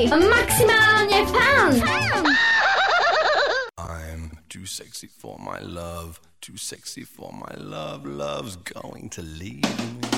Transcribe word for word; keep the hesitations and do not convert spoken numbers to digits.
Maximálně fan! I'm too sexy for my love, too sexy for my love, love's going to leave me.